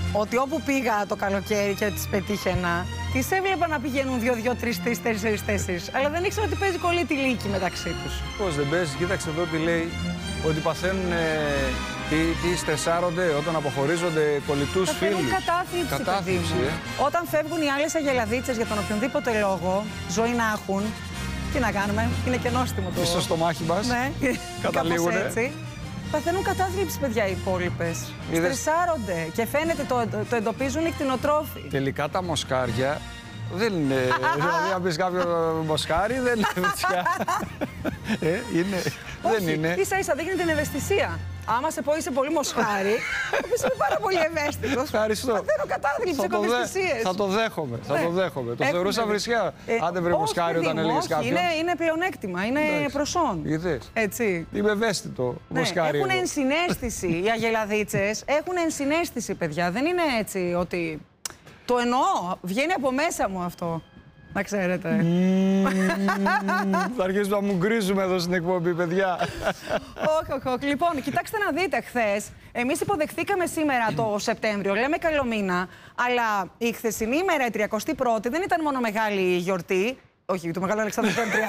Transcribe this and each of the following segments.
ότι όπου πήγα το καλοκαίρι και τις πετύχαινα, τις έβλεπα να πηγαίνουν 2, 3, 4. Αλλά δεν ήξερα ότι παίζει κολλήτη λύκη μεταξύ τους. Πώς δεν παίζει, κοίταξε εδώ τι λέει, ότι παθαίνουν, τι στρεσάρονται όταν αποχωρίζονται κολλητούς φίλους. Κατάθλιψη. Όταν φεύγουν οι άλλες αγελαδίτσες για τον οποιονδήποτε λόγο, ζωή να έχουν, τι να κάνουμε, είναι και νόστιμο το. Στο στομάχι μας, ναι, καταλήγουνε. Έτσι. Παθαίνουν κατάθλιψη, παιδιά, οι υπόλοιπες. Στρεσάρονται και φαίνεται, το εντοπίζουν οι κτηνοτρόφοι. Τελικά τα μοσχάρια δεν είναι. Δηλαδή, αν πεις κάποιο μοσχάρι, δεν είναι φυσικά. Είναι. Όχι, δεν είναι. Ίσα-ίσα δείχνει την ευαισθησία. Άμα σε πω είσαι πολύ μοσχάρι, θα πεις είμαι πάρα πολύ ευαίσθητος. Ευχαριστώ. Παθαίνω κατάθλιψη, ευαισθησίες. Θα το δέχομαι. Θα το δέχομαι. Το θεωρούσα βρισιά. Αν δεν βρει μοσχάρι όταν έλεγες κάποιον. Είναι πλεονέκτημα, είναι προσόν. Είδες. Έτσι. Είμαι ευαίσθητο μοσχάρι. Έχουν ενσυναίσθηση οι αγελαδίτσες. Έχουν ενσυναίσθηση, παιδιά. Δεν είναι έτσι ότι. Το εννοώ. Βγαίνει από μέσα μου αυτό. Να ξέρετε. Θα αρχίσουμε να μου γκρίζουμε εδώ στην εκπομπή, παιδιά. Όχι. Λοιπόν, κοιτάξτε να δείτε, χθες εμείς υποδεχθήκαμε σήμερα το Σεπτέμβριο, λέμε καλό μήνα, αλλά η χθεσινή ημέρα, η 31η, δεν ήταν μόνο μεγάλη γιορτή. Όχι, του Μεγάλου Αλεξάνδρου Πέμπτρια.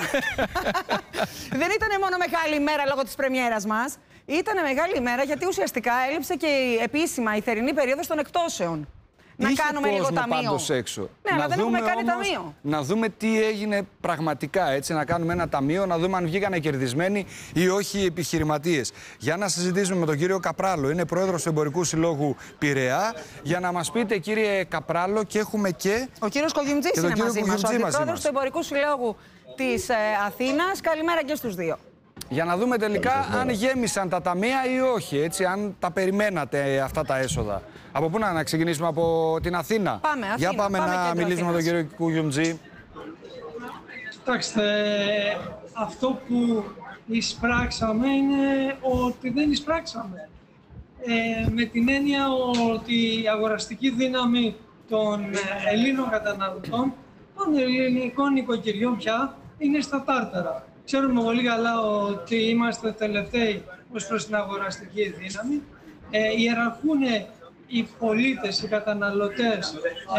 Δεν ήταν μόνο μεγάλη ημέρα λόγω της πρεμιέρας μας. Ήταν μεγάλη ημέρα γιατί ουσιαστικά έλειψε και επίσημα η θερινή περίοδος των εκτόσεων. Να κάνουμε λίγο ταμείο. Πάντως έξω. Ναι, αλλά δεν έχουμε κάνει ταμείο. Να δούμε τι έγινε πραγματικά, έτσι, να κάνουμε ένα ταμείο, να δούμε αν βγήκανε κερδισμένοι ή όχι οι επιχειρηματίες. Για να συζητήσουμε με τον κύριο Καπράλο, είναι πρόεδρος του Εμπορικού Συλλόγου Πειραιά, για να μας πείτε, κύριε Καπράλο, και έχουμε και. Ο κύριος Κογιουμτζής είναι μαζί μας, ο αντιπρόεδρος του Εμπορικού Συλλόγου της Αθήνας. Καλημέρα και στους δύο. Για να δούμε τελικά αν γέμισαν τα ταμεία ή όχι, έτσι, αν τα περιμένατε αυτά τα έσοδα. Από πού να ξεκινήσουμε, από την Αθήνα? Πάμε, Αθήνα. Για πάμε να μιλήσουμε με τον κύριο Κογιουμτζή. Κοιτάξτε, αυτό που εισπράξαμε είναι ότι δεν εισπράξαμε. Με την έννοια ότι η αγοραστική δύναμη των Ελλήνων καταναλωτών, των ελληνικών οικοκυριών πια, είναι στα τάρταρα. Ξέρουμε πολύ καλά ότι είμαστε τελευταίοι ως προς την αγοραστική δύναμη. Ιεραρχούν οι πολίτες, οι καταναλωτές,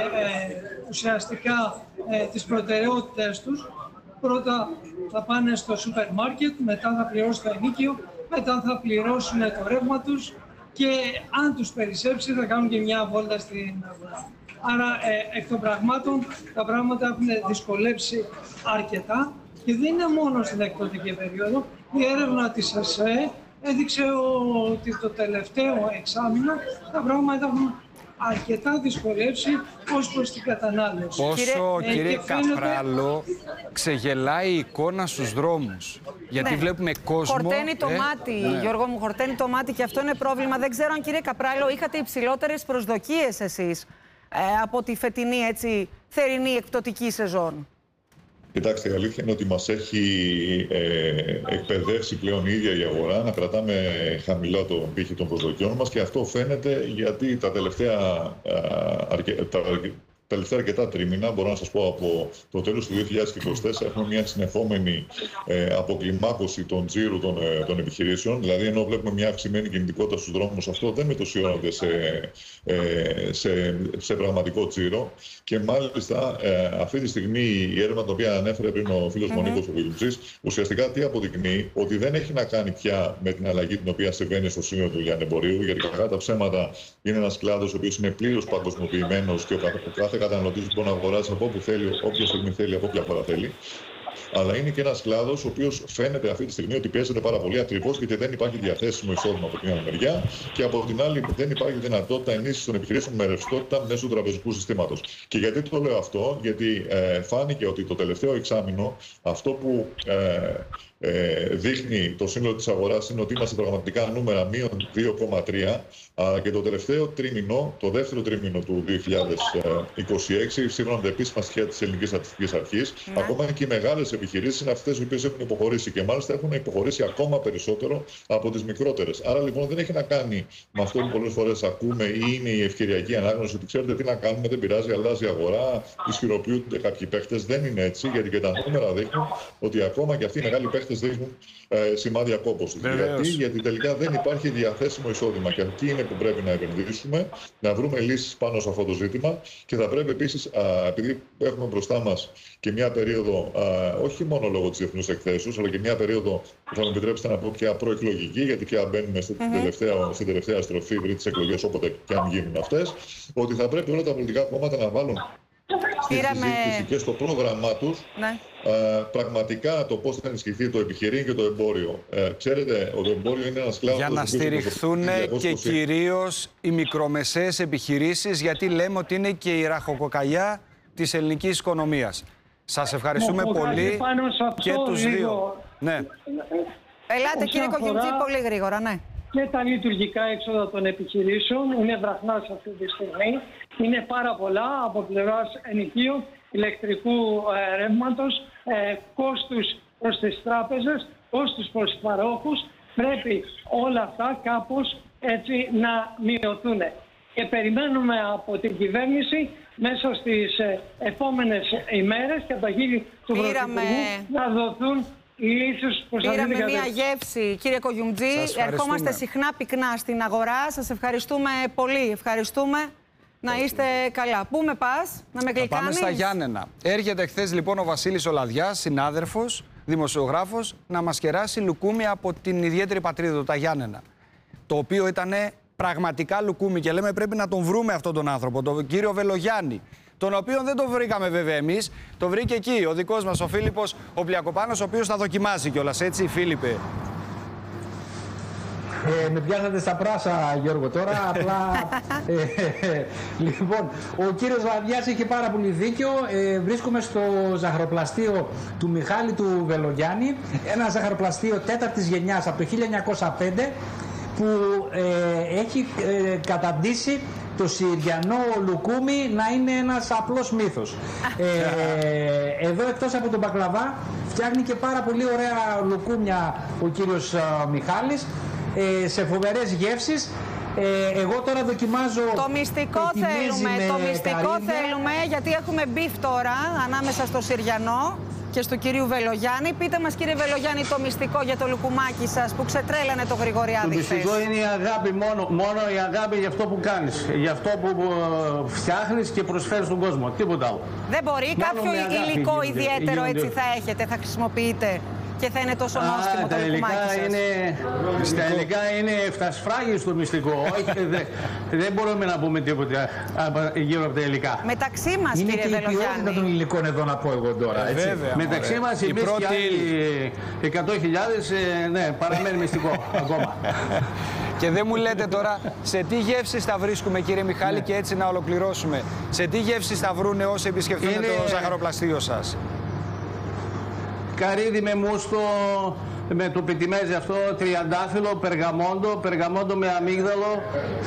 ουσιαστικά τις προτεραιότητες τους. Πρώτα θα πάνε στο σούπερ μάρκετ, μετά θα πληρώσουν το ενοίκιο, μετά θα πληρώσουν το ρεύμα τους και αν τους περισσέψει θα κάνουν και μια βόλτα στην αγορά. Άρα, εκ των πραγμάτων, τα πράγματα έχουν δυσκολέψει αρκετά. Και δεν είναι μόνο στην εκπτωτική περίοδο. Η έρευνα της ΕΣΕ έδειξε ότι το τελευταίο εξάμηνο τα πράγματα έχουν αρκετά δυσκολεύσει ως προς την κατανάλωση. Πόσο, κύριε Καπράλο, ξεγελάει η εικόνα στους δρόμους. Γιατί βλέπουμε κόσμο. Χορταίνει το μάτι, Γιώργο μου, χορταίνει το μάτι και αυτό είναι πρόβλημα. Δεν ξέρω αν, κύριε Καπράλο, είχατε υψηλότερες προσδοκίες εσείς από τη φετινή, έτσι, θερινή εκπτωτική σεζόν. Κοιτάξτε, η αλήθεια είναι ότι μας έχει εκπαιδεύσει πλέον η ίδια η αγορά να κρατάμε χαμηλά τον πύχη των προσδοκιών μας και αυτό φαίνεται γιατί τα τελευταία αρκετά τρίμηνα, μπορώ να σας πω από το τέλος του 2024, έχουμε μια συνεχόμενη αποκλιμάκωση των τζίρου των επιχειρήσεων. Δηλαδή, ενώ βλέπουμε μια αυξημένη κινητικότητα στους δρόμους, αυτό δεν μετουσιώνεται σε πραγματικό τζίρο. Και μάλιστα, αυτή τη στιγμή η έρευνα την οποία ανέφερε πριν ο φίλος μου Νίκος Κογιουμτζής, ουσιαστικά τι αποδεικνύει, ότι δεν έχει να κάνει πια με την αλλαγή την οποία συμβαίνει στο σύνολο του λιανεμπορίου, γιατί κακά τα ψέματα είναι ένας κλάδος ο οποίος είναι πλήρως παγκοσμιοποιημένος και ο κάθε καταναλωτής μπορεί να αγοράσει από όπου θέλει, όποια στιγμή θέλει, από όποια χώρα θέλει. Αλλά είναι και ένας κλάδος ο οποίος φαίνεται αυτή τη στιγμή ότι πιέζεται πάρα πολύ ακριβώς γιατί δεν υπάρχει διαθέσιμο εισόδημα από την μια μεριά και από την άλλη δεν υπάρχει δυνατότητα ενίσχυσης των επιχειρήσεων με ρευστότητα μέσω του τραπεζικού συστήματος. Και γιατί το λέω αυτό, γιατί φάνηκε ότι το τελευταίο εξάμηνο αυτό που δείχνει το σύνολο της αγοράς είναι ότι είμαστε πραγματικά νούμερα μείον 2,3 και το τελευταίο τρίμηνο, το δεύτερο τρίμηνο του 2026, σύμφωνα με τα επίσημα στοιχεία της Ελληνικής Στατιστικής Αρχής, ακόμα και οι μεγάλες μεγάλες επιχειρήσεις είναι αυτές οι οποίες έχουν υποχωρήσει και μάλιστα έχουν υποχωρήσει ακόμα περισσότερο από τις μικρότερες. Άρα λοιπόν δεν έχει να κάνει με αυτό που πολλές φορές ακούμε ή είναι η ευκαιριακή ανάγνωση ότι ξέρετε τι να κάνουμε, δεν πειράζει, αλλάζει η αγορά, ισχυροποιούνται κάποιοι παίχτες. Δεν είναι έτσι, γιατί και τα νούμερα δείχνουν ότι ακόμα και αυτοί οι μεγάλοι παίχτες δείχνουν σημάδια κόπωσης. Γιατί τελικά δεν υπάρχει διαθέσιμο εισόδημα. Και εκεί είναι που πρέπει να επενδύσουμε, να βρούμε λύσεις πάνω σε αυτό το ζήτημα. Και θα πρέπει επίσης, επειδή έχουμε μπροστά μας και μια περίοδο, όχι μόνο λόγω της διεθνούς εκθέσεως, αλλά και μια περίοδο που θα μου επιτρέψετε να πω πια προεκλογική, γιατί πια μπαίνουμε στην τελευταία στροφή πριν τις εκλογές, όποτε και αν γίνουν αυτές, ότι θα πρέπει όλα τα πολιτικά κόμματα να βάλουν στη συζήτηση και στο πρόγραμμά τους πραγματικά το πώς θα ενισχυθεί το επιχειρήν και το εμπόριο. Ξέρετε, το εμπόριο είναι ένας κλάδος... Για να στηριχθούν και κυρίως οι μικρομεσαίες επιχειρήσεις, γιατί λέμε ότι είναι και η ραχοκοκαλιά της ελληνικής οικονομίας. Σας ευχαριστούμε πολύ και τους δύο. Ναι. Ελάτε κύριε Κογιουμτζή, πολύ γρήγορα, ναι. Και τα λειτουργικά έξοδα των επιχειρήσεων είναι βραχνά αυτή τη στιγμή. Είναι πάρα πολλά από πλευράς ενοικίων, ηλεκτρικού ρεύματος, κόστους προς τις τράπεζες, κόστους προς τους παρόχους. Πρέπει όλα αυτά κάπως έτσι να μειωθούν. Και περιμένουμε από την κυβέρνηση μέσα στις επόμενες ημέρες και από τα χείλη του Πρωθυπουργού να δοθούν λύσεις. Πήραμε μία γεύση, κύριε Κογιουμτζή. Ερχόμαστε συχνά πυκνά στην αγορά. Σας ευχαριστούμε πολύ. Ευχαριστούμε. Να είστε καλά. Πού με πας, να με γλυκάνεις? Πάμε στα Γιάννενα. Έρχεται χθες λοιπόν ο Βασίλης ο Λαδιάς, συνάδελφος, δημοσιογράφος, να μας κεράσει λουκούμι από την ιδιαίτερη πατρίδα του, τα Γιάννενα. Το οποίο ήταν πραγματικά λουκούμι και λέμε πρέπει να τον βρούμε αυτόν τον άνθρωπο, τον κύριο Βελογιάννη. Τον οποίο δεν τον βρήκαμε βέβαια εμείς, τον βρήκε εκεί ο δικός μας ο Φίλιππος ο Πλιακοπάνος, ο οποίος θα δοκιμάσει κιόλας, έτσι Φίλιππε? Με πιάσατε στα πράσα, Γιώργο, τώρα, απλά... Λοιπόν, ο κύριος Λαδιάς έχει πάρα πολύ δίκιο. Βρίσκομαι στο ζαχαροπλαστείο του Μιχάλη του Βελογιάννη, ένα ζαχαροπλαστείο τέταρτης γενιάς από το 1905, που έχει καταντήσει το συριανό λουκούμι να είναι ένας απλός μύθος. Εδώ εκτός από τον μπακλαβά φτιάχνει και πάρα πολύ ωραία λουκούμια ο κύριος Μιχάλης, σε φοβερές γεύσεις. Εγώ τώρα δοκιμάζω... Το μυστικό θέλουμε, γιατί έχουμε μπιφ τώρα ανάμεσα στο Συριανό και στο κύριο Βελογιάννη. Πείτε μας, κύριε Βελογιάννη, το μυστικό για το λουκουμάκι σας που ξετρέλανε το Γρηγοριάδη. Το μυστικό είναι η αγάπη, μόνο η αγάπη για αυτό που κάνεις, για αυτό που φτιάχνεις και προσφέρεις στον κόσμο. Τίποτα άλλο. Δεν μπορεί κάποιο υλικό ιδιαίτερο έτσι θα έχετε, θα χρησιμοποιείτε και θα είναι τόσο νόστιμο το λουκουμάκι σας? Τα υλικά είναι εφτασφράγιστο μυστικό. Δεν μπορούμε να πούμε τίποτα γύρω από τα υλικά. Μεταξύ μας, κύριε Βελογιάννη. Είναι και η ποιότητα των υλικών εδώ να πω εγώ τώρα. Βέβαια, μεταξύ μας εμείς και άλλοι 100.000, ναι, παραμένει μυστικό ακόμα. Και δεν μου λέτε τώρα σε τι γεύσεις θα βρίσκουμε, κύριε Μιχάλη, και έτσι να ολοκληρώσουμε. Σε τι γεύσεις θα βρούνε όσοι επισκεφτούν το ζαχαροπλαστείο σας? Καρύδι με μούστο, με το πιτιμέζι αυτό, τριαντάφυλλο, περγαμόντο με αμύγδαλο.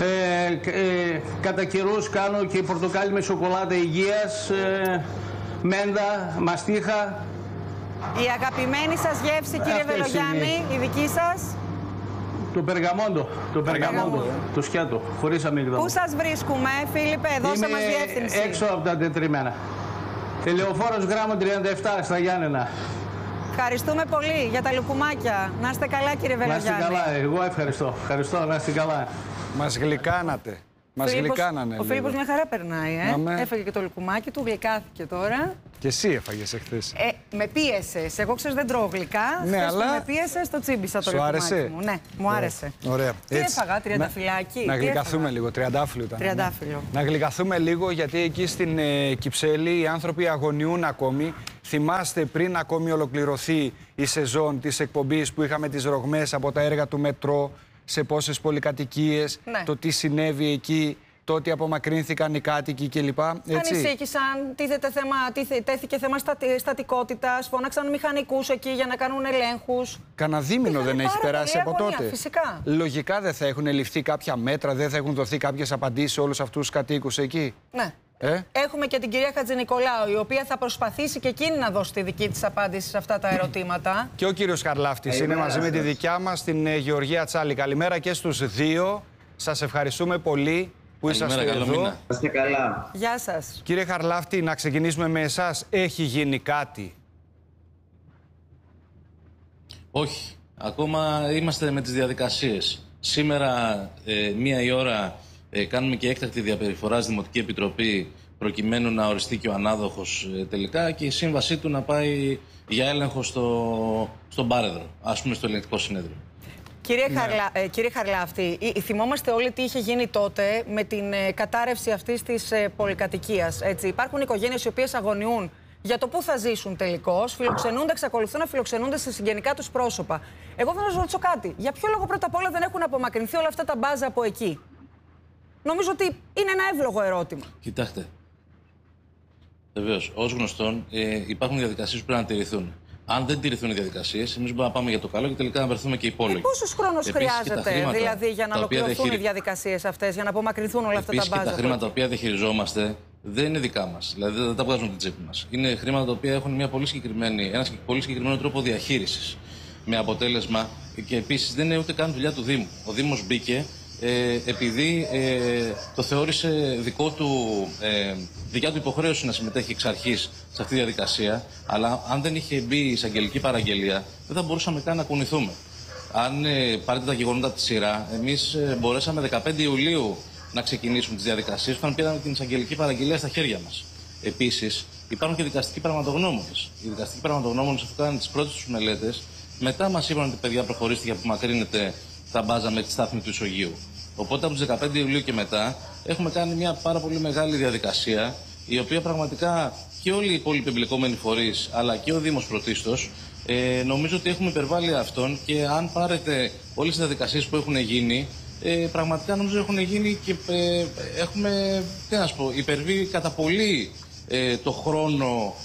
Κατά καιρούς κάνω και πορτοκάλι με σοκολάτα υγείας, μέντα, μαστίχα. Η αγαπημένη σας γεύση, κύριε Βελογιάννη, η δική σας? Το περγαμόντο, το σκιάτο, χωρίς αμύγδαλο. Πού σας βρίσκουμε, Φίλιππε, δώσε μας διεύθυνση. Έξω από τα τετριμμένα. Ελαιοφόρος γράμμο 37 στα Γιάννενα. Ευχαριστούμε πολύ για τα λουκουμάκια. Να είστε καλά, κύριε Βελογιάννη. Να είστε καλά, εγώ ευχαριστώ. Ευχαριστώ, να είστε καλά. Μας γλυκάνατε. Μας γλυκάνανε. Ο Φίλιππος μια χαρά περνάει, Έφαγε και το λουκουμάκι του, γλυκάθηκε τώρα. Και εσύ έφαγες εχθές. Με πίεσες. Εγώ ξέρεις δεν τρώω γλυκά. Ναι, αλλά... με πίεσες, το τσίμπησα το λουκουμάκι μου. Ναι, μου άρεσε. Ωραία. Τι έφαγα, τριανταφυλλάκι? Να γλυκαθούμε λίγο, τριαντάφυλλο ήταν. Τριαντάφυλλο. Να γλυκαθούμε λίγο, γιατί εκεί στην Κυψέλη οι άνθρωποι αγωνιούν ακόμη. Θυμάστε πριν ακόμη ολοκληρωθεί η σεζόν της εκπομπής που είχαμε τις ρογμές από τα έργα του μετρό, σε πόσες πολυκατοικίες, το τι συνέβη εκεί, το ότι απομακρύνθηκαν οι κάτοικοι κλπ. Ανησύχησαν, τέθηκε θέμα στατικότητας, φώναξαν μηχανικούς εκεί για να κάνουν ελέγχους. Κανα δίμηνο δεν έχει περάσει από τότε. Φυσικά. Λογικά δεν θα έχουν ληφθεί κάποια μέτρα, δεν θα έχουν δοθεί κάποιες απαντήσεις σε όλους αυτούς τους κατοίκους εκεί. Ναι. Έχουμε και την κυρία Χατζηνικολάου, η οποία θα προσπαθήσει και εκείνη να δώσει τη δική της απάντηση σε αυτά τα ερωτήματα. Και ο κύριος Χαρλάφτης είναι μαζί με τη δικιά μας, την Γεωργία Τσάλη. Καλημέρα και στους δύο. Σας ευχαριστούμε πολύ που είσαστε εδώ. Είστε καλά. Γεια σας. Κύριε Χαρλάφτη, να ξεκινήσουμε με εσάς. Έχει γίνει κάτι? Όχι. Ακόμα είμαστε με τις διαδικασίες. Σήμερα, 1 η ώρα, κάνουμε και έκτακτη διαπεριφορά στη Δημοτική Επιτροπή προκειμένου να οριστεί και ο ανάδοχος τελικά και η σύμβασή του να πάει για έλεγχο στον Πάρεδρο, ας πούμε στο Ελεγκτικό Συνέδριο. Κύριε Χαρλάφτη, θυμόμαστε όλοι τι είχε γίνει τότε με την κατάρρευση αυτής της πολυκατοικίας. Υπάρχουν οικογένειες οι οποίες αγωνιούν για το πού θα ζήσουν τελικώς, φιλοξενούνται, εξακολουθούν να φιλοξενούνται σε συγγενικά τους πρόσωπα. Εγώ θέλω να σας ρωτήσω κάτι. Για ποιο λόγο πρώτα απ' όλα δεν έχουν απομακρυνθεί όλα αυτά τα μπάζα από εκεί? Νομίζω ότι είναι ένα εύλογο ερώτημα. Κοιτάξτε. Βεβαίως, ως γνωστόν, υπάρχουν διαδικασίες που πρέπει να τηρηθούν. Αν δεν τηρηθούν οι διαδικασίες, εμείς μπορούμε να πάμε για το καλό και τελικά να βρεθούμε και υπόλογοι. Πόσος χρόνος χρειάζεται δηλαδή για να ολοκληρωθούν οι διαδικασίες αυτές, για να απομακρυνθούν όλα αυτά τα μπάζα? Και τα χρήματα τα οποία διαχειριζόμαστε δεν είναι δικά μας. Δηλαδή δεν τα βγάζουμε από την τσέπη μας. Είναι χρήματα τα οποία έχουν ένα πολύ συγκεκριμένο τρόπο διαχείρισης. Με αποτέλεσμα, και επίσης δεν είναι ούτε καν δουλειά του Δήμου. Ο Δήμος μπήκε επειδή το θεώρησε δικιά του υποχρέωση να συμμετέχει εξ αρχής σε αυτή τη διαδικασία, αλλά αν δεν είχε μπει η εισαγγελική παραγγελία, δεν θα μπορούσαμε καν να κουνηθούμε. Αν πάρετε τα γεγονότα τη σειρά, εμείς μπορέσαμε 15 Ιουλίου να ξεκινήσουμε τις διαδικασίες, όταν πήραμε την εισαγγελική παραγγελία στα χέρια μας. Επίσης, υπάρχουν και δικαστικοί πραγματογνώμονες. Οι δικαστικοί πραγματογνώμονες, αφού κάνουν τις πρώτες τους μελέτες, μετά μας είπαν ότι παιδιά προχωρήστε για απομακρύνετε τα μπάζα με τη στάθμη του Ισογείου. Οπότε από τις 15 Ιουλίου και μετά έχουμε κάνει μια πάρα πολύ μεγάλη διαδικασία, η οποία πραγματικά και όλοι οι υπόλοιποι εμπλεκόμενοι φορείς, αλλά και ο Δήμος πρωτίστως, νομίζω ότι έχουμε υπερβάλει αυτόν και αν πάρετε όλες τις διαδικασίες που έχουν γίνει, πραγματικά νομίζω έχουν γίνει και έχουμε, τι να σου πω, υπερβεί κατά πολύ το χρόνο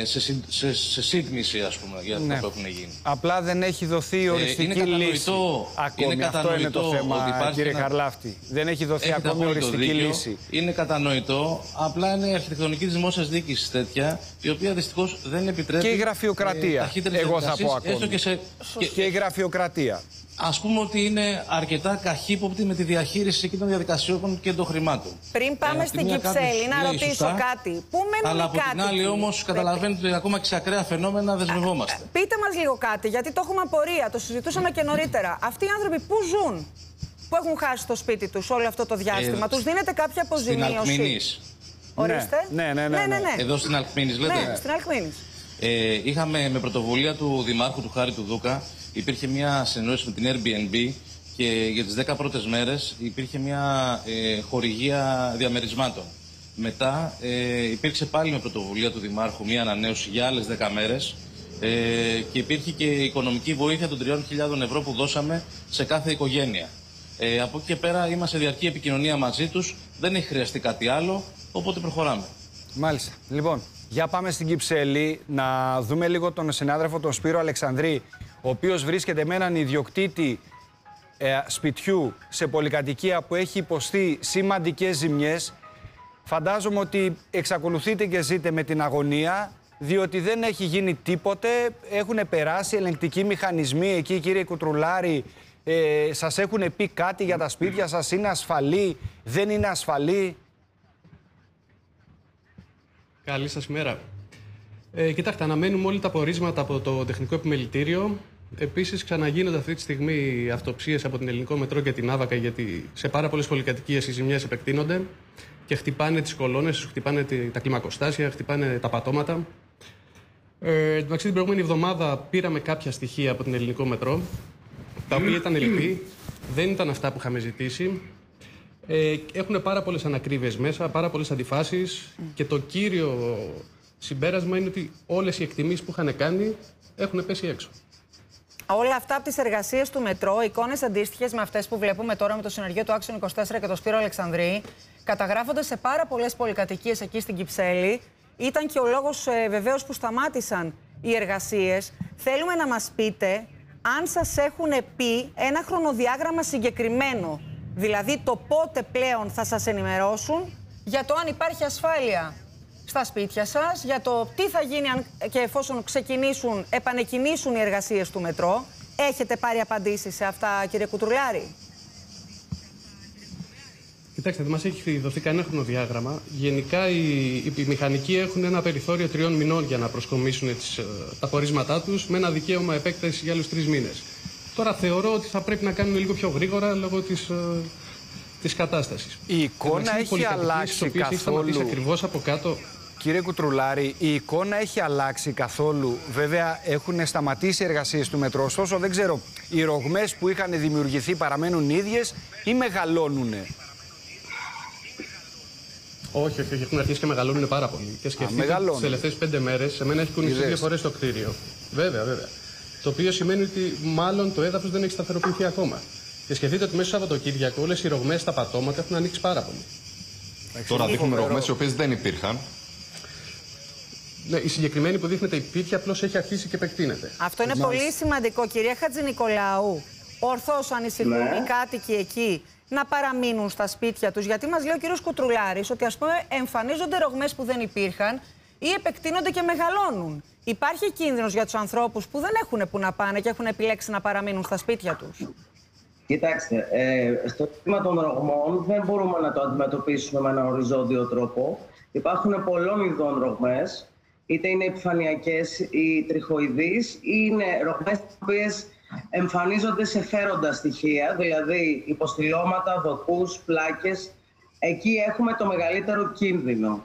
σε σύντμηση, ας πούμε, για αυτά που έχουν γίνει. Απλά δεν έχει δοθεί οριστική λύση. Ακόμη αυτό είναι το θέμα, κύριε Χαρλάφτη. Δεν έχει δοθεί ακόμη οριστική λύση. Είναι κατανοητό. Απλά είναι η αρχιτεκτονική της δημόσιας διοίκησης τέτοια, η οποία δυστυχώς δεν επιτρέπει. Και η γραφειοκρατία. Εγώ θα πω ακόμη. Και η γραφειοκρατία. Ας πούμε ότι είναι αρκετά καχύποπτη με τη διαχείριση και των διαδικασιών και των χρημάτων. Πριν πάμε στην Κυψέλη, να ρωτήσω κάτι. Πού μένουν αλλά οι από κάτοικοι? την άλλη όμως καταλαβαίνετε ότι ακόμα και σε ακραία φαινόμενα δεσμευόμαστε. Πείτε μας λίγο κάτι, γιατί το έχουμε απορία, το συζητούσαμε και νωρίτερα. Αυτοί οι άνθρωποι πού ζουν, που έχουν χάσει το σπίτι τους όλο αυτό το διάστημα? Τους δίνεται κάποια αποζημίωση? Στην Αλκμήνης. Ορίστε. Ναι. Εδώ στην Αλκμήνης λέτε? Ναι, στην Αλκμήνης. Είχαμε με πρωτοβουλία του Δημάρχου του Χάρη του Δούκα, υπήρχε μια συνεννόηση με την Airbnb και για τις 10 πρώτες μέρες υπήρχε μια χορηγία διαμερισμάτων. Μετά υπήρξε πάλι με πρωτοβουλία του Δημάρχου μια ανανέωση για άλλες 10 μέρες και υπήρχε και οικονομική βοήθεια των 3.000 ευρώ που δώσαμε σε κάθε οικογένεια. Από εκεί και πέρα είμαστε σε διαρκή επικοινωνία μαζί τους, δεν έχει χρειαστεί κάτι άλλο, οπότε προχωράμε. Μάλιστα. Λοιπόν, για πάμε στην Κυψέλη να δούμε λίγο τον συνάδελφο τον Σπύρο Αλεξανδρή, ο οποίος βρίσκεται με έναν ιδιοκτήτη σπιτιού σε πολυκατοικία που έχει υποστεί σημαντικές ζημιές. Φαντάζομαι ότι εξακολουθείτε και ζείτε με την αγωνία, διότι δεν έχει γίνει τίποτε. Έχουν περάσει ελεγκτικοί μηχανισμοί εκεί, κύριε Κουτρουλάρη. Σας έχουν πει κάτι για τα σπίτια σας? Είναι ασφαλή, δεν είναι ασφαλή? Καλή σας ημέρα. Κοιτάξτε, αναμένουμε όλοι τα πορίσματα από το τεχνικό επιμελητήριο. Επίσης, ξαναγίνονται αυτή τη στιγμή αυτοψίες από την Ελληνικό Μετρό και την Άβακα, γιατί σε πάρα πολλές πολυκατοικίες οι ζημιές επεκτείνονται και χτυπάνε τις κολόνες, χτυπάνε τα κλιμακοστάσια, χτυπάνε τα πατώματα. Εντάξει, την προηγούμενη εβδομάδα πήραμε κάποια στοιχεία από την Ελληνικό Μετρό, τα οποία ήταν λυπή, δεν ήταν αυτά που είχαμε ζητήσει. Έχουν πάρα πολλές ανακρίβειες μέσα, πάρα πολλές αντιφάσεις και το κύριο συμπέρασμα είναι ότι όλες οι εκτιμήσεις που είχαν κάνει έχουν πέσει έξω. Όλα αυτά από τις εργασίες του Μετρό, εικόνες αντίστοιχες με αυτές που βλέπουμε τώρα με το συνεργείο του Άξιον 24 και το Σπύρο Αλεξανδρή, καταγράφονται σε πάρα πολλές πολυκατοικίες εκεί στην Κυψέλη. Ήταν και ο λόγος βεβαίως που σταμάτησαν οι εργασίες. Θέλουμε να μας πείτε αν σας έχουν πει ένα χρονοδιάγραμμα συγκεκριμένο. Δηλαδή το πότε πλέον θα σας ενημερώσουν για το αν υπάρχει ασφάλεια στα σπίτια σας, για το τι θα γίνει αν και εφόσον επανεκκινήσουν οι εργασίες του μετρό. Έχετε πάρει απαντήσεις σε αυτά, κύριε Κουτρουλάρη? Κοιτάξτε, δεν μας έχει δοθεί κανένα χρονοδιάγραμμα. Γενικά οι μηχανικοί έχουν ένα περιθώριο 3 μηνών για να προσκομίσουν τα πορίσματά τους, με ένα δικαίωμα επέκταση για άλλους 3 μήνες. Τώρα θεωρώ ότι θα πρέπει να κάνουμε λίγο πιο γρήγορα λόγω της κατάστασης. Η εικόνα έχει αλλάξει καθόλου? Ακριβώς από κάτω. Κύριε Κουτρουλάρη, η εικόνα έχει αλλάξει καθόλου? Βέβαια, έχουν σταματήσει οι εργασίες του μετρό, ωστόσο δεν ξέρω, οι ρογμές που είχαν δημιουργηθεί παραμένουν ίδιες ή μεγαλώνουνε? Όχι, έχουν αρχίσει και μεγαλώνουν πάρα πολύ. Και σκεφτείτε τις τελευταίες 5 μέρες, σε μένα έχει κουνηθεί 2 φορές το κτίριο. Βέβαια. Το οποίο σημαίνει ότι μάλλον το έδαφος δεν έχει σταθεροποιηθεί ακόμα. Και σκεφτείτε ότι μέσα στο Σαββατοκύριακο όλες οι ρογμές στα πατώματα έχουν ανοίξει πάρα πολύ. Τώρα δείχνουμε ρογμές οι οποίες δεν υπήρχαν. Ναι, η συγκεκριμένη που δείχνεται υπήρχε, απλώς έχει αρχίσει και επεκτείνεται. Αυτό είναι πολύ σημαντικό, κυρία Χατζηνικολάου. Ορθώς ανησυχούν οι κάτοικοι εκεί να παραμείνουν στα σπίτια τους? Γιατί μας λέει ο κύριος Κουτρουλάρης ότι, ας πούμε, εμφανίζονται ρογμές που δεν υπήρχαν ή επεκτείνονται και μεγαλώνουν. Υπάρχει κίνδυνος για τους ανθρώπους που δεν έχουν που να πάνε και έχουν επιλέξει να παραμείνουν στα σπίτια τους? Κοιτάξτε, στο θέμα των ρογμών δεν μπορούμε να το αντιμετωπίσουμε με έναν οριζόντιο τρόπο. Υπάρχουν πολλών ειδών ρογμές, είτε είναι επιφανειακές ή τριχοειδείς, ή είναι ρογμές τις οποίες εμφανίζονται σε φέροντα στοιχεία, δηλαδή υποστηλώματα, δοκούς, πλάκες. Εκεί έχουμε το μεγαλύτερο κίνδυνο.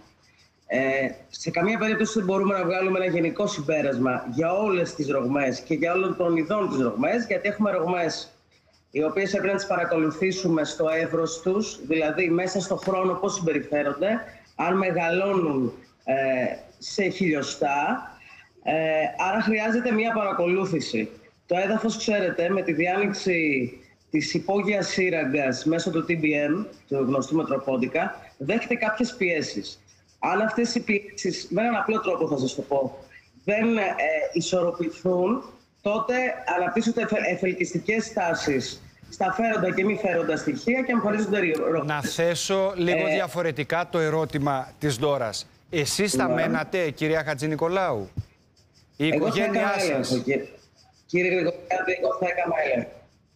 Σε καμία περίπτωση δεν μπορούμε να βγάλουμε ένα γενικό συμπέρασμα για όλες τις ρογμές και για όλων των ειδών τις ρογμές, γιατί έχουμε ρογμές οι οποίες πρέπει να τις παρακολουθήσουμε στο εύρος τους, δηλαδή μέσα στο χρόνο πώς συμπεριφέρονται, αν μεγαλώνουν σε χιλιοστά, άρα χρειάζεται μια παρακολούθηση. Το έδαφος, ξέρετε, με τη διάνοιξη της υπόγειας σύραγγας μέσω του TBM, του γνωστού μετροπόντικα, δέχεται κάποιες πιέσεις. Αν αυτές οι πιέσεις, με έναν απλό τρόπο θα σας το πω, δεν ισορροπηθούν, τότε αναπτύσσονται εφελκυστικές τάσεις στα φέροντα και μη φέροντα στοιχεία και εμφανίζονται ρογμές. Να θέσω λίγο διαφορετικά το ερώτημα της Ντόρας. Εσείς θα μένατε, κυρία Χατζηνικολάου? Η οικογένειά σας? Κύριε Γρηγοριάδη, εγώ θα έκανα έλεγχο.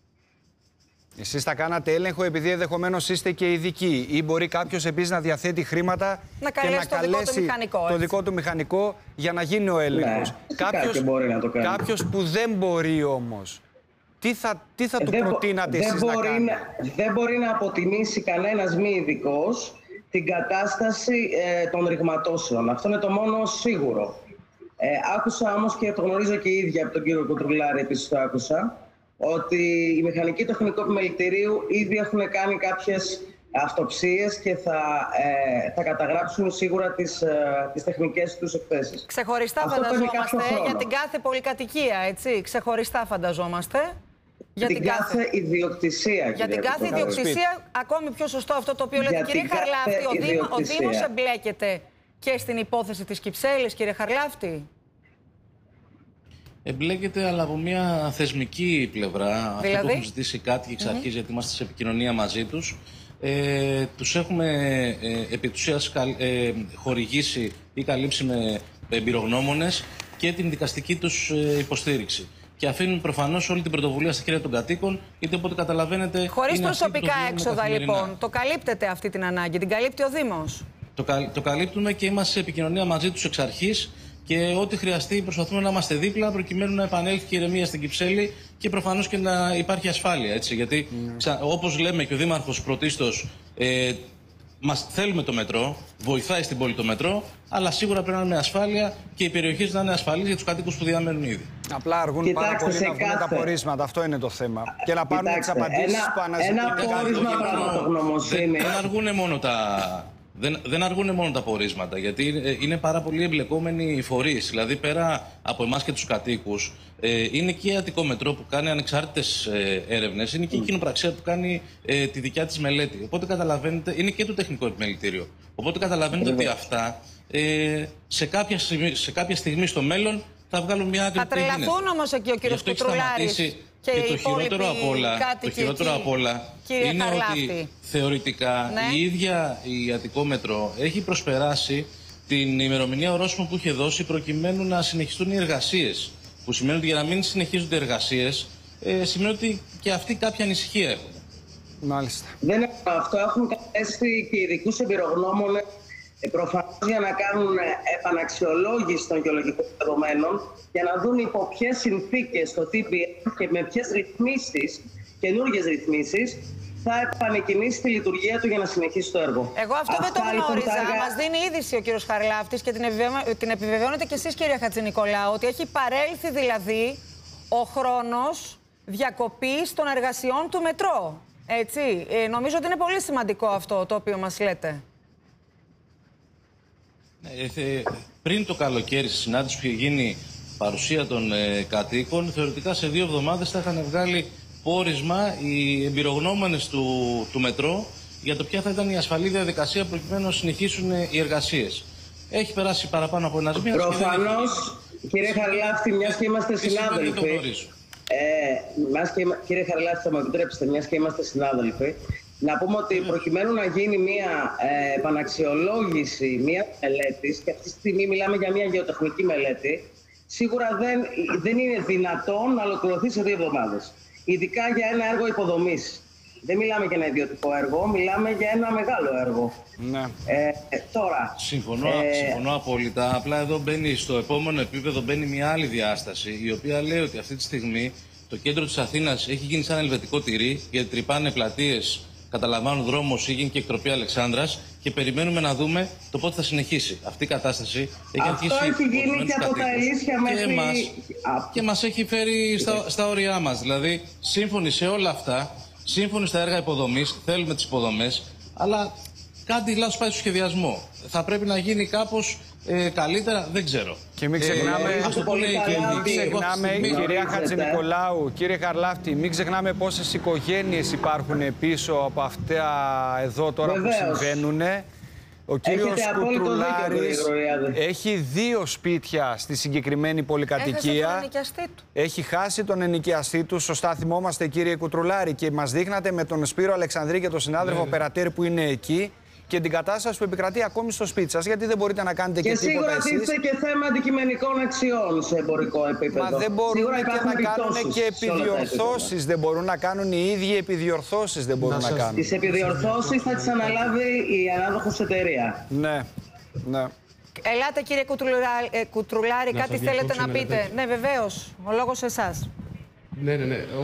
Εσείς θα κάνατε έλεγχο επειδή ενδεχομένως είστε και ειδικοί, ή μπορεί κάποιος επίσης να διαθέτει χρήματα και να καλέσει το δικό του μηχανικό για να γίνει ο έλεγχος. Ναι, κάποιος που δεν μπορεί όμως, τι θα του προτείνατε εσείς να κάνει? Δεν μπορεί να αποτιμήσει κανένας μη ειδικός την κατάσταση των ρηγματώσεων. Αυτό είναι το μόνο σίγουρο. Άκουσα όμως και το γνωρίζω και η ίδια από τον κύριο Κουτρουλάρη, επίσης το άκουσα, ότι οι μηχανικοί του Εθνικού Επιμελητηρίου ήδη έχουν κάνει κάποιες αυτοψίες και θα καταγράψουν σίγουρα τις τεχνικές τους εκθέσεις. Ξεχωριστά φανταζόμαστε για την κάθε πολυκατοικία, έτσι. Ξεχωριστά φανταζόμαστε. Για την κάθε ιδιοκτησία. Για την κάθε ιδιοκτησία, ακόμη πιο σωστό αυτό το οποίο λέτε. Κύριε Χαρλάφτη, ο Δήμος εμπλέκεται και στην υπόθεση της Κυψέλης, κύριε Χαρλάφτη? Εμπλέκεται, αλλά από μια θεσμική πλευρά. Δηλαδή? Αυτό που έχουν ζητήσει οι κάτοικοι εξ αρχής, γιατί είμαστε σε επικοινωνία μαζί τους. Τους έχουμε επί της ουσίας χορηγήσει ή καλύψει με εμπειρογνώμονες και την δικαστική τους υποστήριξη. Και αφήνουν προφανώς όλη την πρωτοβουλία στα χέρια των κατοίκων, είτε οπότε καταλαβαίνετε. Χωρίς προσωπικά έξοδα, λοιπόν. Το καλύπτετε αυτή την ανάγκη, την καλύπτει ο Δήμος? Το καλύπτουμε και είμαστε σε επικοινωνία μαζί τους εξ αρχής. Και ό,τι χρειαστεί προσπαθούμε να είμαστε δίπλα προκειμένου να επανέλθει και η ηρεμία στην Κυψέλη και προφανώς και να υπάρχει ασφάλεια. Έτσι, γιατί όπως λέμε και ο Δήμαρχος πρωτίστως, θέλουμε το μετρό, βοηθάει στην πόλη το μετρό, αλλά σίγουρα πρέπει να είναι με ασφάλεια και οι περιοχές να είναι ασφαλείς για τους κατοίκους που διαμένουν ήδη. Απλά αργούν πάρα πολύ να βγουν τα πορίσματα. Αυτό είναι το θέμα. Και να πάρουν τις απαντήσεις που αναζητούν. Δεν αργούν μόνο Δεν αργούν μόνο τα πορίσματα, γιατί είναι πάρα πολύ εμπλεκόμενοι οι φορείς. Δηλαδή, πέρα από εμάς και τους κατοίκους, είναι και η Αττικό Μετρό που κάνει ανεξάρτητες έρευνες, είναι και η κοινοπραξία που κάνει τη δικιά της μελέτη. Οπότε καταλαβαίνετε, είναι και το Τεχνικό Επιμελητήριο. Οπότε καταλαβαίνετε ότι αυτά σε κάποια στιγμή στο μέλλον θα βγάλουν μια άκρη. Θα τρελαθούν όμως εκεί ο κύριος Κουτρουλάρης. Και το χειρότερο απ' όλα είναι ότι θεωρητικά η ίδια η Αττικόμετρο έχει προσπεράσει την ημερομηνία ορόσημο που είχε δώσει προκειμένου να συνεχιστούν οι εργασίες. Που σημαίνει ότι για να μην συνεχίζονται οι εργασίες, σημαίνει ότι και αυτοί κάποια ανησυχία έχουν. Μάλιστα. Δεν είναι αυτό. Έχουν καλέσει και ειδικούς εμπειρογνώμονες προφανώς για να κάνουν επαναξιολόγηση των γεωλογικών δεδομένων για να δουν υπό ποιες συνθήκες το TPM και με ποιες ρυθμίσεις, καινούργιες ρυθμίσεις, θα επανεκκινήσει τη λειτουργία του για να συνεχίσει το έργο. Εγώ αυτό δεν το γνώριζα. Μας δίνει είδηση ο κύριος Χαρλάφτης και την επιβεβαιώνετε και εσείς, κυρία Χατζηνικολάου, ότι έχει παρέλθει δηλαδή ο χρόνος διακοπής των εργασιών του μετρό. Έτσι. Νομίζω ότι είναι πολύ σημαντικό αυτό το οποίο μας λέτε. Πριν το καλοκαίρι, στη συνάντηση που είχε γίνει παρουσία των κατοίκων, θεωρητικά σε 2 εβδομάδες θα είχαν βγάλει πόρισμα οι εμπειρογνώμονες του μετρό για το ποια θα ήταν η ασφαλή διαδικασία προκειμένου να συνεχίσουν οι εργασίες. Έχει περάσει παραπάνω από ένας μήνας. Προφανώς, κύριε Χαρλάφτη, μιας και είμαστε συνάδελφοι. Κύριε Χαρλάφτη, θα μου επιτρέψετε, μιας και είμαστε συνάδελφοι, να πούμε ότι προκειμένου να γίνει μια επαναξιολόγηση μια μελέτης, και αυτή τη στιγμή μιλάμε για μια γεωτεχνική μελέτη, σίγουρα δεν είναι δυνατόν να ολοκληρωθεί σε 2 εβδομάδες. Ειδικά για ένα έργο υποδομής. Δεν μιλάμε για ένα ιδιωτικό έργο, μιλάμε για ένα μεγάλο έργο. Ναι. Τώρα. Συμφωνώ απόλυτα. Απλά εδώ μπαίνει στο επόμενο επίπεδο μια άλλη διάσταση, η οποία λέει ότι αυτή τη στιγμή το κέντρο της Αθήνας έχει γίνει σαν ελβετικό τυρί, γιατί τρυπάνε πλατείες, καταλαμβάνουν δρόμους, έχει γίνει και εκτροπή Αλεξάνδρας και περιμένουμε να δούμε το πότε θα συνεχίσει. Αυτή η κατάσταση έχει αρχίσει. Αυτό έχει γίνει και από τα Ελίσια μέχρι. Και μας έχει φέρει στα όρια μας. Δηλαδή, σύμφωνοι σε όλα αυτά, σύμφωνοι στα έργα υποδομής, θέλουμε τις υποδομές, αλλά κάτι λάθος πάει στο σχεδιασμό. Θα πρέπει να γίνει κάπως καλύτερα, δεν ξέρω. Και μην ξεχνάμε, κυρία Χατζηνικολάου, κύριε Χαρλάφτη, μην ξεχνάμε πόσες οικογένειες υπάρχουν πίσω από αυτά εδώ τώρα που συμβαίνουν. Ο κύριος Κουτρουλάρης έχει 2 σπίτια στη συγκεκριμένη πολυκατοικία. Έχει χάσει τον ενοικιαστή του. Σωστά θυμόμαστε, κύριε Κουτρουλάρη, και μας δείχνατε με τον Σπύρο Αλεξανδρή και τον συνάδελφο Περατέρ που είναι εκεί και την κατάσταση που επικρατεί ακόμη στο σπίτι σας, γιατί δεν μπορείτε να κάνετε και τίποτα εσείς. Και σίγουρα τίθεται και θέμα αντικειμενικών αξιών σε εμπορικό επίπεδο. Μα δεν μπορούν και να κάνουν και επιδιορθώσεις. Δεν μπορούν να κάνουν οι ίδιοι επιδιορθώσεις. Δεν μπορούν να κάνουν. Τις επιδιορθώσεις θα τις αναλάβει η ανάδοχος εταιρεία. Ναι, ναι. Ελάτε, κύριε Κουτρουλάρη, κάτι θέλετε να πείτε? Ναι, βεβαίως. Ο λόγος σε εσάς. Ναι.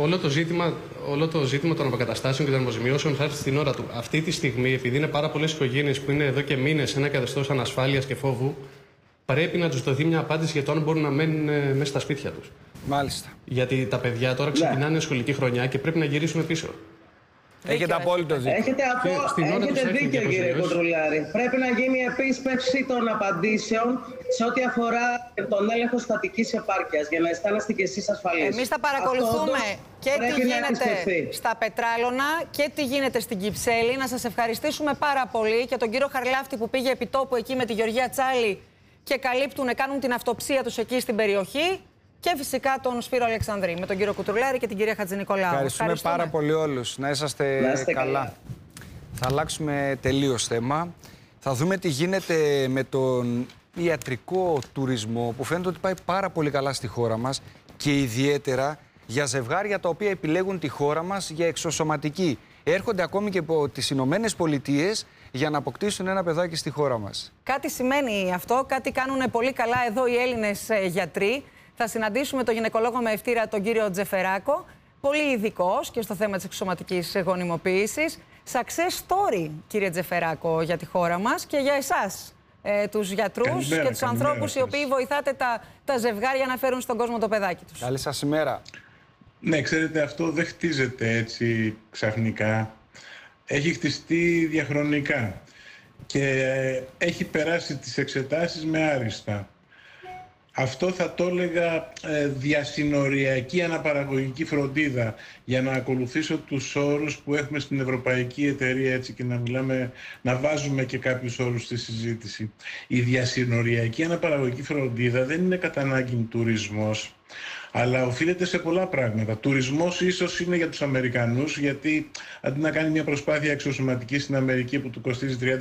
Όλο το ζήτημα των αποκαταστάσεων και των αποζημιώσεων θα έρθει στην ώρα του. Αυτή τη στιγμή, επειδή είναι πάρα πολλές οικογένειες που είναι εδώ και μήνες σε ένα καθεστώς ανασφάλειας και φόβου, πρέπει να τους δοθεί μια απάντηση για το αν μπορούν να μένουν μέσα στα σπίτια τους. Μάλιστα. Γιατί τα παιδιά τώρα ξεκινάνε σχολική χρονιά και πρέπει να γυρίσουμε πίσω. Έχετε απόλυτο δίκιο. Έχετε δίκιο, κύριε Κουτρουλάρη. Πρέπει να γίνει επίσπευση των απαντήσεων σε ό,τι αφορά τον έλεγχο στατικής επάρκειας, για να αισθάνεστε κι εσείς ασφαλείς. Εμείς θα παρακολουθούμε και τι γίνεται στα Πετράλωνα και τι γίνεται στην Κυψέλη. Να σας ευχαριστήσουμε πάρα πολύ και τον κύριο Χαρλάφτη που πήγε επί τόπου εκεί με τη Γεωργία Τσάλη και κάνουν την αυτοψία τους εκεί στην περιοχή. Και φυσικά τον Σπύρο Αλεξανδρή, με τον κύριο Κουτρουλάρη και την κυρία Χατζηνικολάου. Ευχαριστούμε πάρα πολύ όλους. Να είσαστε καλά. Θα αλλάξουμε τελείως θέμα. Θα δούμε τι γίνεται με τον ιατρικό τουρισμό, που φαίνεται ότι πάει πάρα πολύ καλά στη χώρα μας και ιδιαίτερα για ζευγάρια τα οποία επιλέγουν τη χώρα μας για εξωσωματική. Έρχονται ακόμη και από τις Ηνωμένες Πολιτείες για να αποκτήσουν ένα παιδάκι στη χώρα μας. Κάτι σημαίνει αυτό, κάτι κάνουν πολύ καλά εδώ οι Έλληνες γιατροί. Θα συναντήσουμε τον γυναικολόγο με ευτήρα, τον κύριο Τζεφεράκο, πολύ ειδικός και στο θέμα της εξωσωματικής γονιμοποίησης. Success story, κύριε Τζεφεράκο, για τη χώρα μας και για εσάς, τους γιατρούς και τους ανθρώπους οι οποίοι βοηθάτε τα ζευγάρια να φέρουν στον κόσμο το παιδάκι τους. Καλή σας ημέρα. Ναι, ξέρετε, αυτό δεν χτίζεται έτσι ξαφνικά. Έχει χτιστεί διαχρονικά και έχει περάσει τις εξετάσεις με άριστα. Αυτό θα το έλεγα διασυνοριακή αναπαραγωγική φροντίδα, για να ακολουθήσω τους όρους που έχουμε στην Ευρωπαϊκή Εταιρεία, έτσι, και να βάζουμε και κάποιους όρους στη συζήτηση. Η διασυνοριακή αναπαραγωγική φροντίδα δεν είναι κατά ανάγκη τουρισμός, Αλλά οφείλεται σε πολλά πράγματα. Τουρισμός ίσως είναι για τους Αμερικανούς, γιατί αντί να κάνει μια προσπάθεια εξωσωματική στην Αμερική που του κοστίζει 30.000,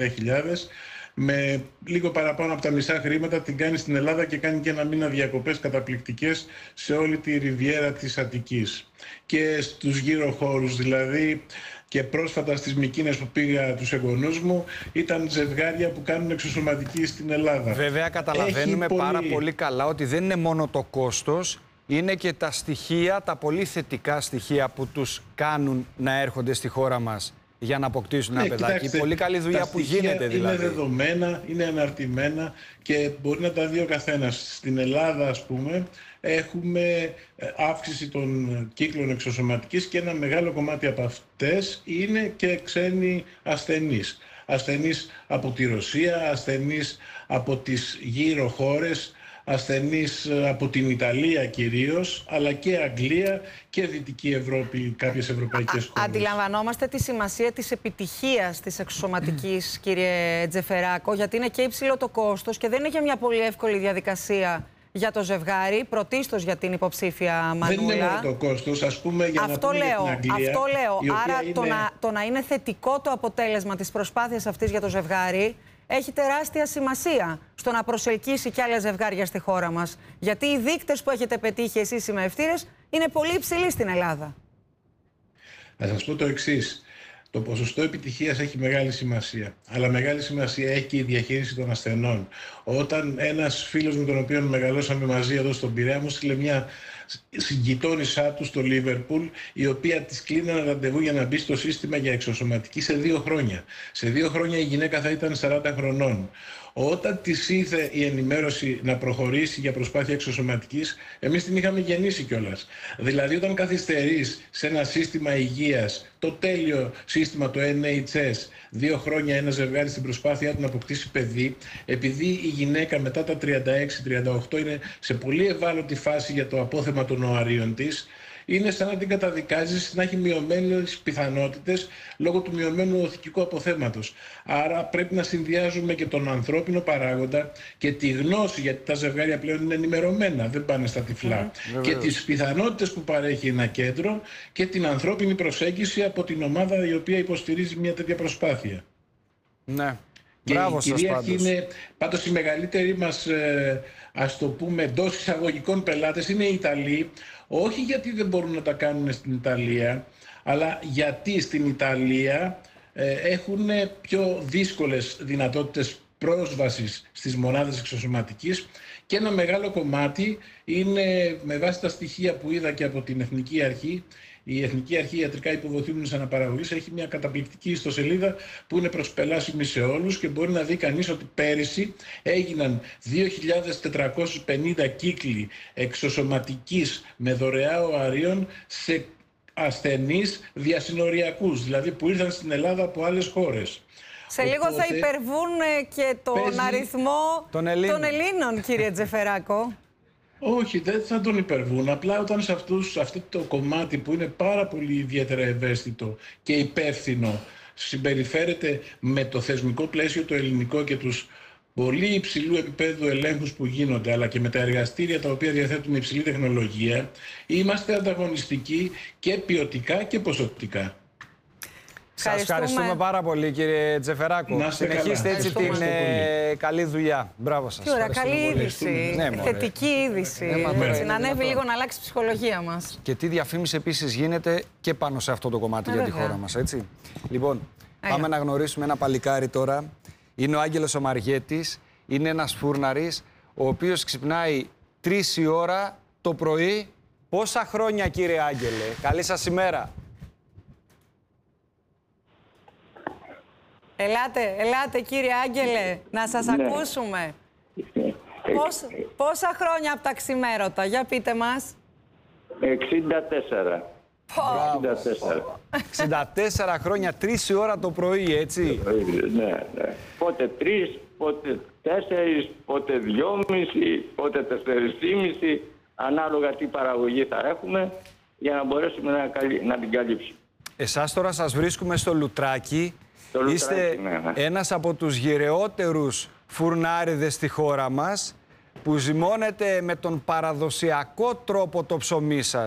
με λίγο παραπάνω από τα μισά χρήματα την κάνει στην Ελλάδα και κάνει και ένα μήνα διακοπές καταπληκτικές σε όλη τη ριβιέρα της Αττικής. Και στους γύρω χώρους, δηλαδή, και πρόσφατα στις Μυκίνες που πήγα τους εγγονούς μου, ήταν ζευγάρια που κάνουν εξωσωματική στην Ελλάδα. Βέβαια καταλαβαίνουμε πάρα πολύ καλά ότι δεν είναι μόνο το κόστος, είναι και τα στοιχεία, τα πολύ θετικά στοιχεία που τους κάνουν να έρχονται στη χώρα μας για να αποκτήσουν ένα παιδάκι. Κοιτάξτε, πολύ καλή δουλειά που γίνεται δηλαδή. Είναι δεδομένα, είναι αναρτημένα και μπορεί να τα δει ο καθένας. Στην Ελλάδα, ας πούμε, έχουμε αύξηση των κύκλων εξωσωματικής και ένα μεγάλο κομμάτι από αυτές είναι και ξένοι ασθενείς. Ασθενείς από τη Ρωσία, ασθενείς από τις γύρω χώρες, ασθενείς από την Ιταλία κυρίως, αλλά και Αγγλία και Δυτική Ευρώπη, κάποιες ευρωπαϊκές χώρες. Αντιλαμβανόμαστε τη σημασία της επιτυχίας της εξωσωματικής, κύριε Τζεφεράκο, γιατί είναι και υψηλό το κόστος και δεν είναι και μια πολύ εύκολη διαδικασία για το ζευγάρι, πρωτίστως για την υποψήφια Μανούλα. Δεν είναι μόνο το κόστος, ας πούμε, για αυτό να πούμε λέω, για την Αγγλία. Αυτό λέω. Άρα είναι... το να είναι θετικό το αποτέλεσμα της προσπάθειας αυτής για το ζευγάρι έχει τεράστια σημασία στο να προσελκύσει κι άλλα ζευγάρια στη χώρα μας. Γιατί οι δείκτες που έχετε πετύχει εσείς οι μεευτήρες είναι πολύ υψηλοί στην Ελλάδα. Θα σας πω το εξής. Το ποσοστό επιτυχίας έχει μεγάλη σημασία. Αλλά μεγάλη σημασία έχει και η διαχείριση των ασθενών. Όταν ένας φίλος με τον οποίο μεγαλώσαμε μαζί εδώ στον Πειραιά μου στείλε μια συγκητόνισά του στο Λίβερπουλ, η οποία της κλείνανε ραντεβού για να μπει στο σύστημα για εξωσωματική σε 2 χρόνια. Σε 2 χρόνια η γυναίκα θα ήταν 40 χρονών. Όταν της ήρθε η ενημέρωση να προχωρήσει για προσπάθεια εξωσωματικής, εμείς την είχαμε γεννήσει κιόλας. Δηλαδή, όταν καθυστερείς σε ένα σύστημα υγείας, το τέλειο σύστημα, το NHS, 2 χρόνια ένα ζευγάρι στην προσπάθειά του να αποκτήσει παιδί, επειδή η γυναίκα μετά τα 36-38 είναι σε πολύ ευάλωτη φάση για το απόθεμα των οαρίων της, είναι σαν να την καταδικάζεις να έχει μειωμένες πιθανότητες λόγω του μειωμένου οθητικού αποθέματος. Άρα πρέπει να συνδυάζουμε και τον ανθρώπινο παράγοντα και τη γνώση, γιατί τα ζευγάρια πλέον είναι ενημερωμένα, δεν πάνε στα τυφλά, και τις πιθανότητες που παρέχει ένα κέντρο και την ανθρώπινη προσέγγιση από την ομάδα η οποία υποστηρίζει μια τέτοια προσπάθεια. Ναι. Και μπράβο η σας κυρίαρχη πάντως. είναι πάντως η μεγαλύτερη μας, ας το πούμε, εντός εισαγωγικών πελάτες είναι οι Ιταλοί, όχι γιατί δεν μπορούν να τα κάνουν στην Ιταλία, αλλά γιατί στην Ιταλία έχουν πιο δύσκολες δυνατότητες πρόσβασης στις μονάδες εξωσωματικής και ένα μεγάλο κομμάτι είναι, με βάση τα στοιχεία που είδα και από την Εθνική Αρχή, η Εθνική Αρχή Ιατρικά Υποβοηθούμενης Αναπαραγωγής έχει μια καταπληκτική ιστοσελίδα που είναι προσπελάσιμη σε όλους και μπορεί να δει κανείς ότι πέρυσι έγιναν 2.450 κύκλοι εξωσωματικής με δωρεά οαρίων σε ασθενείς διασυνοριακούς, δηλαδή που ήρθαν στην Ελλάδα από άλλες χώρες. Σε λίγο θα υπερβούν και τον αριθμό των Ελλήνων, κύριε Τζεφεράκο. Όχι, δεν θα τον υπερβούν. Απλά όταν σε αυτό το κομμάτι που είναι πάρα πολύ ιδιαίτερα ευαίσθητο και υπεύθυνο συμπεριφέρεται με το θεσμικό πλαίσιο το ελληνικό και τους πολύ υψηλού επίπεδου ελέγχους που γίνονται, αλλά και με τα εργαστήρια τα οποία διαθέτουν υψηλή τεχνολογία, είμαστε ανταγωνιστικοί και ποιοτικά και ποσοτικά. Σας ευχαριστούμε πάρα πολύ, κύριε Τζεφεράκο. Συνεχίστε έτσι την καλή δουλειά. Μπράβο σας. Τι ωραία, καλή είδηση. Θετική είδηση. Να ανέβει λίγο, να αλλάξει η ψυχολογία μας. Και τι διαφήμιση επίσης γίνεται και πάνω σε αυτό το κομμάτι για τη χώρα μας, έτσι. Λοιπόν, πάμε να γνωρίσουμε ένα παλικάρι τώρα. Είναι ο Άγγελος ο Μαργέτης. Είναι ένας φούρναρης, ο οποίος ξυπνάει 3 η ώρα το πρωί. Πόσα χρόνια, κύριε Άγγελε? Καλή σας ημέρα. Ελάτε κύριε Άγγελε, να σας ακούσουμε. Πόσα χρόνια από τα ξημέρωτα, για πείτε μας. 64. 64 χρόνια, 3 η ώρα το πρωί, έτσι. Ναι. Πότε 3, πότε 4, πότε 2,5, πότε 4,5, ανάλογα τι παραγωγή θα έχουμε, για να μπορέσουμε να την καλύψουμε. Εσάς τώρα σας βρίσκουμε στο Λουτράκι. Είστε ένας από τους γυρεότερους φουρνάριδες στη χώρα μας. που ζυμώνετε με τον παραδοσιακό τρόπο το ψωμί σας,